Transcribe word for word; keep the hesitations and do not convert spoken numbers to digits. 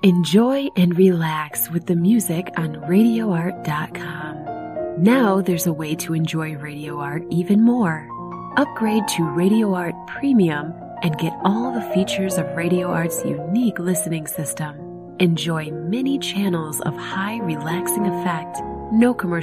Enjoy and relax with the music on radio art dot com. Now there's a way to enjoy Radio Art even more. Upgrade to Radio Art Premium and get all the features of Radio Art's unique listening system. Enjoy many channels of high relaxing effect, no commercial